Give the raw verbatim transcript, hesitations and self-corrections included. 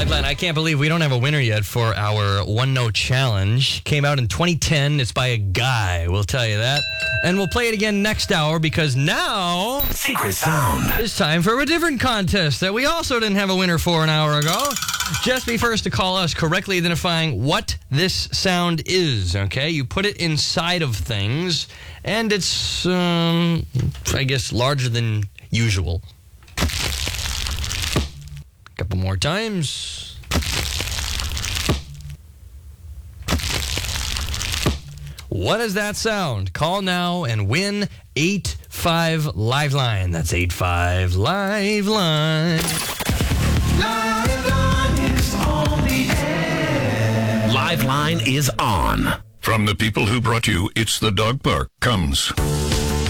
Liveline, I can't believe we don't have a winner yet for our One Note Challenge. Came out in twenty ten. It's by a guy, we'll tell you that. And we'll play it again next hour because now Secret Sound. it's time for a different contest that we also didn't have a winner for an hour ago. Just be first to call us correctly identifying what this sound is, okay? You put it inside of things, and it's, um, I guess, larger than usual. Couple more times. What does that sound? Call now and win eight five Liveline. That's eight five Liveline. Liveline is on the air. Liveline is on. From the people who brought you It's the Dog Park comes